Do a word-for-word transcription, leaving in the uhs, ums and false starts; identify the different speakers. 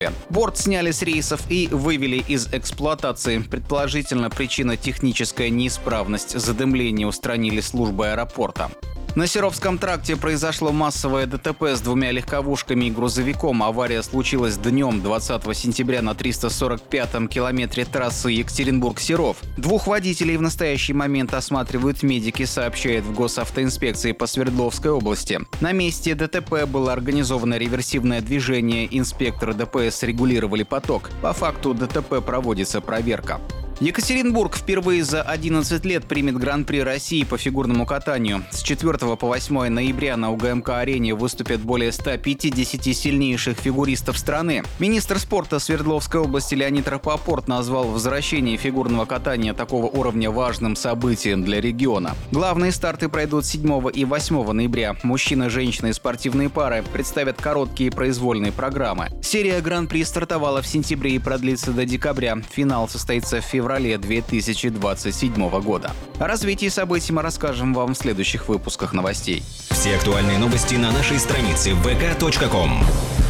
Speaker 1: Борт сняли с рейсов и вывели из эксплуатации. Предположительно, причина — техническая неисправность. Задымление устранили службы аэропорта. На Серовском тракте произошло массовое ДТП с двумя легковушками и грузовиком. Авария случилась днем двадцатого сентября на триста сорок пятом километре трассы Екатеринбург-Серов. Двух водителей в настоящий момент осматривают медики, сообщает в Госавтоинспекции по Свердловской области. На месте ДТП было организовано реверсивное движение. Инспекторы ДПС регулировали поток. По факту ДТП проводится проверка. Екатеринбург впервые за одиннадцать лет примет Гран-при России по фигурному катанию. С четвёртого по восьмое ноября на УГМК-арене выступят более ста пятидесяти сильнейших фигуристов страны. Министр спорта Свердловской области Леонид Рапопорт назвал возвращение фигурного катания такого уровня важным событием для региона. Главные старты пройдут седьмого и восьмого ноября. Мужчины, женщины и спортивные пары представят короткие произвольные программы. Серия Гран-при стартовала в сентябре и продлится до декабря. Финал состоится в феврале две тысячи двадцать седьмого года. О развитии событий мы расскажем вам в следующих выпусках новостей.
Speaker 2: Все актуальные новости на нашей странице вэ ка точка ком.